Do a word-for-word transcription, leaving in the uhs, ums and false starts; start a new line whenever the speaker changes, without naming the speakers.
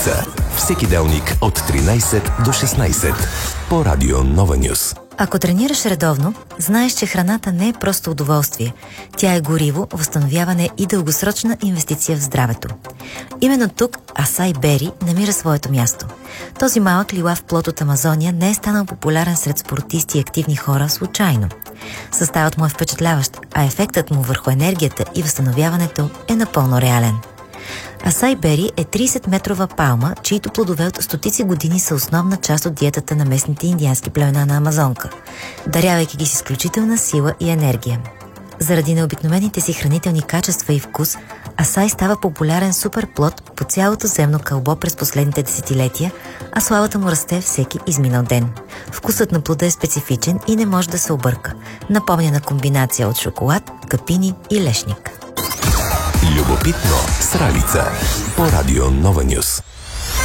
Всеки делник от тринайсет до шестнайсет по Радио Нова Нюс.
Ако тренираш редовно, знаеш, че храната не е просто удоволствие. Тя е гориво, възстановяване и дългосрочна инвестиция в здравето. Именно тук Acai Berry намира своето място. Този малък лилав плод от Амазония не е станал популярен сред спортисти и активни хора случайно. Съставът му е впечатляващ, а ефектът му върху енергията и възстановяването е напълно реален. Acai Berry е трийсетметрова палма, чието плодове от стотици години са основна част от диетата на местните индиански племена на Амазонка, дарявайки ги с изключителна сила и енергия. Заради необикновените си хранителни качества и вкус, Acai става популярен суперплод по цялото земно кълбо през последните десетилетия, а славата му расте всеки изминал ден. Вкусът на плода е специфичен и не може да се обърка. Напомня на комбинация от шоколад, капини и лешник.
Любопитно с Ралица по Радио Нова Нюс.